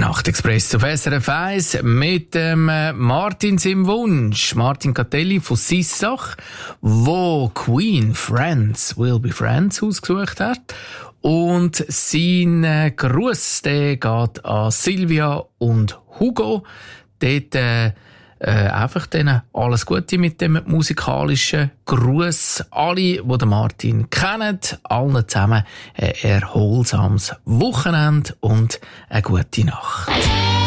Nachtexpress auf SRF 1 mit dem Martin seinem Wunsch. Martin Catelli von Sissach, wo Queen Friends Will Be Friends ausgesucht hat. Und sein Gruß, der geht an Silvia und Hugo. Dort einfach denen alles Gute mit dem musikalischen Gruß. Alle, die den Martin kennen, allen zusammen ein erholsames Wochenende und eine gute Nacht.